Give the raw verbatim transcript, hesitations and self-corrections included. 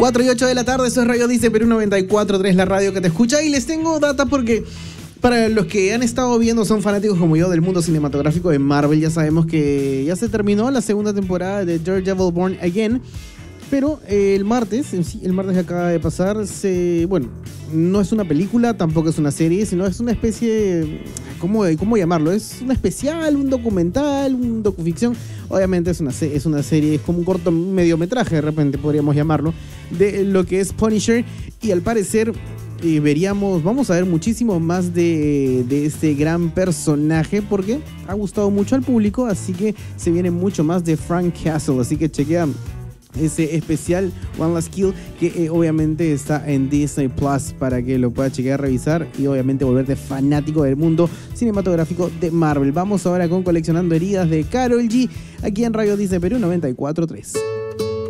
cuatro y ocho de la tarde, eso es Radio Dice Perú noventa y cuatro punto tres, la radio que te escucha. Y les tengo data porque para los que han estado viendo, son fanáticos como yo del mundo cinematográfico de Marvel, ya sabemos que ya se terminó la segunda temporada de Daredevil Born Again. Pero eh, el martes, sí, el martes que acaba de pasar, se, bueno, no es una película, tampoco es una serie, sino es una especie, ¿cómo, cómo llamarlo? Es un especial, un documental, un docuficción. Obviamente es una, es una serie, es como un corto mediometraje, de repente podríamos llamarlo, de lo que es Punisher. Y al parecer eh, veríamos, vamos a ver muchísimo más de, de este gran personaje, porque ha gustado mucho al público, así que se viene mucho más de Frank Castle. Así que chequea ese especial One Last Kill, que eh, obviamente está en Disney Plus para que lo puedas chequear, revisar y obviamente volverte fanático del mundo cinematográfico de Marvel. Vamos ahora con Coleccionando Heridas de Karol G, aquí en Radio Dice Perú noventa y cuatro punto tres.